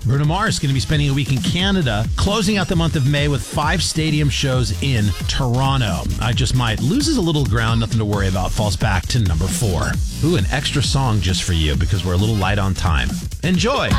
Bruno Mars is going to be spending a week in Canada, closing out the month of May with 5 stadium shows in Toronto. I Just Might loses a little ground, nothing to worry about, falls back to number 4. Ooh, an extra song just for you because we're a little light on time. Enjoy!